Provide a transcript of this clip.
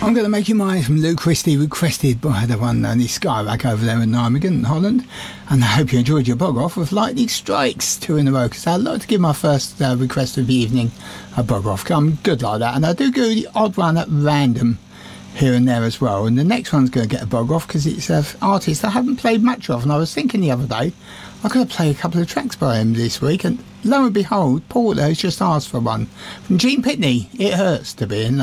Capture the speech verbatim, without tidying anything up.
I'm going to make you mine from Lou Christie, requested by the one and only Skyrack over there in Nijmegen, Holland. And I hope you enjoyed your bog off with Lightning Strikes, two in a row, because I'd like to give my first uh, request of the evening a bog off. I'm good like that, and I do go the odd one at random here and there as well. And the next one's going to get a bog off because it's an artist I haven't played much of, and I was thinking the other day I could have played a couple of tracks by him this week, and lo and behold, Paul has just asked for one from Gene Pitney. It Hurts to Be in Love.